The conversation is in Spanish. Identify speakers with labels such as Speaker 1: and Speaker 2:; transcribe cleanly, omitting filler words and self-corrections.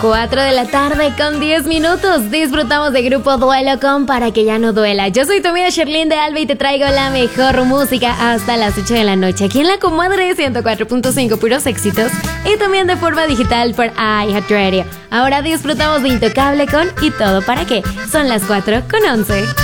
Speaker 1: 4 de la tarde con 10 minutos. Disfrutamos de Grupo Duelo con Para que ya no duela. Yo soy tu amiga Sherlyn de Alba y te traigo la mejor música hasta las 8 de la noche. Aquí en La Comadre 104.5, puros éxitos. Y también de forma digital por iHeartRadio. Ahora disfrutamos de Intocable con Y todo para qué. Son las 4:11.